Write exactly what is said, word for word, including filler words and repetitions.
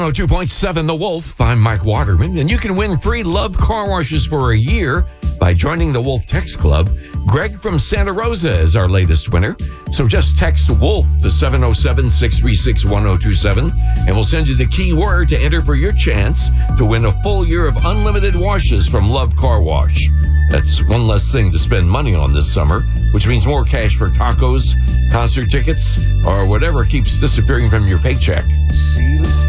oh two point seven The Wolf. I'm Mike Waterman, and you can win free Love car washes for a year by joining the Wolf Text Club. Greg from Santa Rosa is our latest winner. So just text WOLF to seven oh seven, six three six, one oh two seven, and we'll send you the keyword to enter for your chance to win a full year of unlimited washes from Love Car Wash. That's one less thing to spend money on this summer, which means more cash for tacos, concert tickets, or whatever keeps disappearing from your paycheck. See the